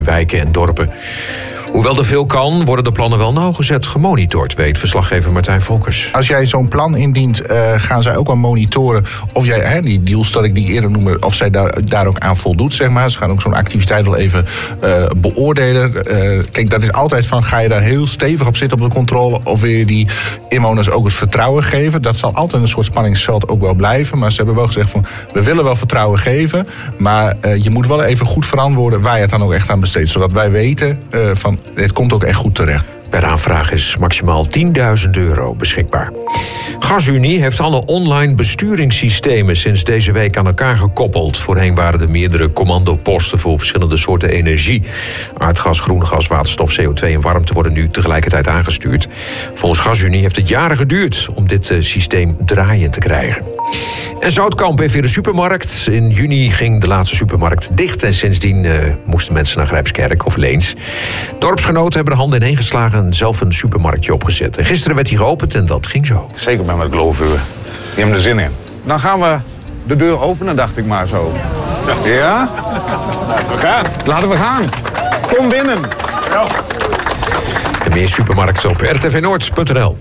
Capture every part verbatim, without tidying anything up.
wijken en dorpen. Hoewel er veel kan, worden de plannen wel nauwgezet gemonitord, weet verslaggever Martijn Fokkers. Als jij zo'n plan indient, uh, gaan zij ook wel monitoren of jij, hè, die doelstelling die ik eerder noemde, of zij daar, daar ook aan voldoet, zeg maar. Ze gaan ook zo'n activiteit wel even uh, beoordelen. Uh, kijk, dat is altijd van, ga je daar heel stevig op zitten op de controle, of wil je die inwoners ook het vertrouwen geven? Dat zal altijd een soort spanningsveld ook wel blijven, maar ze hebben wel gezegd van, we willen wel vertrouwen geven, maar uh, je moet wel even goed verantwoorden waar je het dan ook echt aan besteedt, zodat wij weten uh, van, het komt ook echt goed terecht. Per aanvraag is maximaal tienduizend euro beschikbaar. GasUnie heeft alle online besturingssystemen sinds deze week aan elkaar gekoppeld. Voorheen waren er meerdere commandoposten voor verschillende soorten energie. Aardgas, groen gas, waterstof, C O twee en warmte worden nu tegelijkertijd aangestuurd. Volgens GasUnie heeft het jaren geduurd om dit systeem draaiend te krijgen. En Zoutkamp heeft weer een supermarkt. In juni ging de laatste supermarkt dicht en sindsdien uh, moesten mensen naar Grijpskerk of Leens. Dorpsgenoten hebben de handen ineen geslagen en zelf een supermarktje opgezet. En gisteren werd hij geopend en dat ging zo. Zeker bij met geloven. Die hebben er zin in. Dan gaan we de deur openen, dacht ik maar zo. Ja? Laten we gaan. Laten we gaan. Kom binnen. Ja. En meer supermarkten op r t v noord punt n l.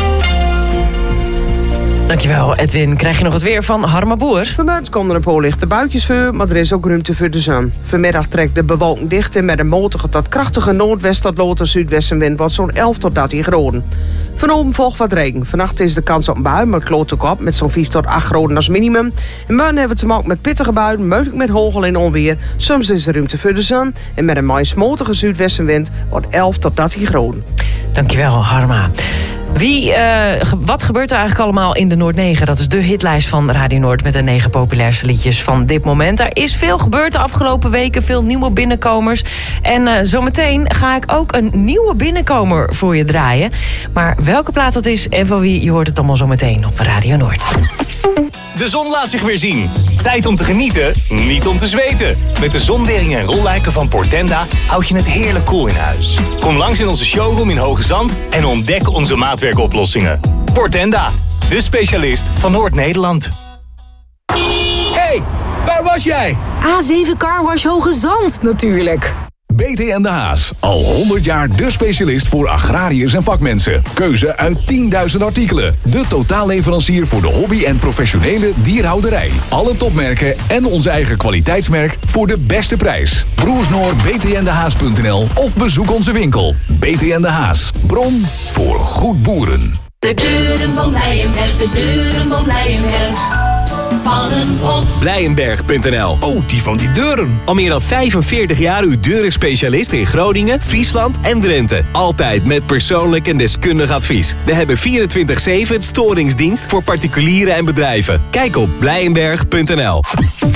Dankjewel, Edwin. Krijg je nog het weer van Harma Boer? Vanmiddag komen er een paar lichte buitjes voor, maar er is ook ruimte voor de zon. Vanmiddag trekt de bewolking dicht en met een matige tot krachtige noordwest tot loten zuidwestenwind wordt zo'n elf tot dertien graden. Vanavond volgt wat regen. Vannacht is de kans op een bui, maar kloot ook op met zo'n vijf tot acht graden als minimum. En morgen hebben we te maken met pittige buien, mogelijk met hagel en onweer. Soms is er ruimte voor de zon en met een meest matige zuidwestenwind wordt elf tot dertien graden. Dankjewel, Harma. Wie, uh, wat gebeurt er eigenlijk allemaal in de Noord negen? Dat is de hitlijst van Radio Noord met de negen populairste liedjes van dit moment. Er is veel gebeurd de afgelopen weken, veel nieuwe binnenkomers. En uh, zometeen ga ik ook een nieuwe binnenkomer voor je draaien. Maar welke plaat dat is en van wie, je hoort het allemaal zometeen op Radio Noord. De zon laat zich weer zien. Tijd om te genieten, niet om te zweten. Met de zonweringen en rolluiken van Portenda houd je het heerlijk koel in huis. Kom langs in onze showroom in Hoge Zand en ontdek onze maatwerkoplossingen. Portenda, de specialist van Noord-Nederland. Hey, waar was jij? A zeven Carwash Hoge Zand, natuurlijk. B T en de Haas, al honderd jaar de specialist voor agrariërs en vakmensen. Keuze uit tienduizend artikelen. De totaalleverancier voor de hobby en professionele dierhouderij. Alle topmerken en onze eigen kwaliteitsmerk voor de beste prijs. Broersnoor b t n de haas punt n l of bezoek onze winkel. B T en de Haas, bron voor goed boeren. De deuren van Blijenberg, de deuren van Blijenberg. Blijenberg punt n l. Oh, die van die deuren. Al meer dan vijfenveertig jaar uw deurenspecialist in Groningen, Friesland en Drenthe. Altijd met persoonlijk en deskundig advies. We hebben vierentwintig zeven storingsdienst voor particulieren en bedrijven. Kijk op Blijenberg punt n l.